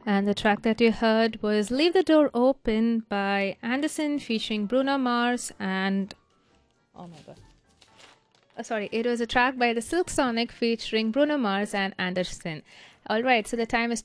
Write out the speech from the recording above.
And the track that you heard was Leave the Door Open by Anderson featuring Bruno Mars and. Oh my god. Sorry, it was a track by the Silk Sonic featuring Bruno Mars and Anderson. Alright, so the time is